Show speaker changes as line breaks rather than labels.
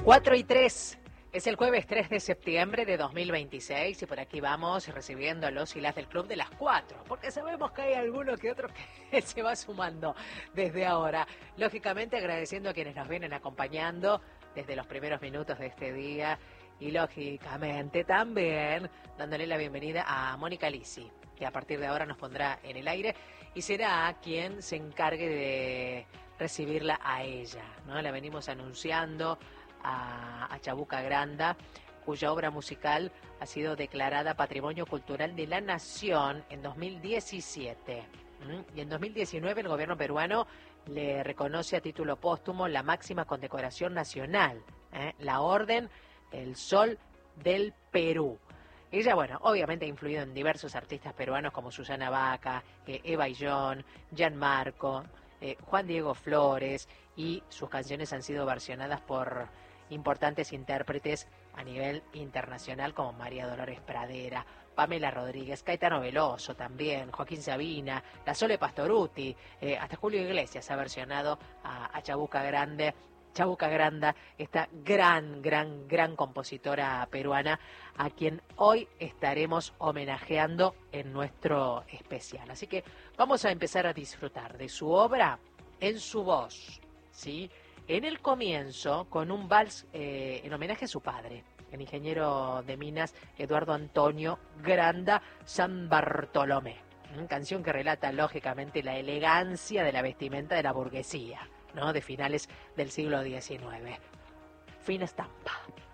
4:03. Es el jueves 3 de septiembre de 2026 y por aquí vamos recibiendo a los y las del Club de las 4, porque sabemos que hay alguno que otro que se va sumando desde ahora. Lógicamente agradeciendo a quienes nos vienen acompañando desde los primeros minutos de este día y lógicamente también dándole la bienvenida a Mónica Lisi, que a partir de ahora nos pondrá en el aire y será quien se encargue de recibirla a ella, ¿no? La venimos anunciando a Chabuca Granda, cuya obra musical ha sido declarada Patrimonio Cultural de la Nación en 2017. Y en 2019 el gobierno peruano le reconoce a título póstumo la máxima condecoración nacional, la Orden del Sol del Perú. Ella, bueno, obviamente ha influido en diversos artistas peruanos como Susana Baca, Eva Illón, Gianmarco, Juan Diego Flores, y sus canciones han sido versionadas por importantes intérpretes a nivel internacional como María Dolores Pradera, Pamela Rodríguez, Caetano Veloso también, Joaquín Sabina, la Sole Pastorutti, hasta Julio Iglesias ha versionado a Chabuca Granda, esta gran compositora peruana a quien hoy estaremos homenajeando en nuestro especial. Así que vamos a empezar a disfrutar de su obra en su voz, ¿sí? En el comienzo, con un vals en homenaje a su padre, el ingeniero de minas Eduardo Antonio Granda San Bartolomé. Canción que relata, lógicamente, la elegancia de la vestimenta de la burguesía, ¿no?, de finales del siglo XIX. Fina estampa.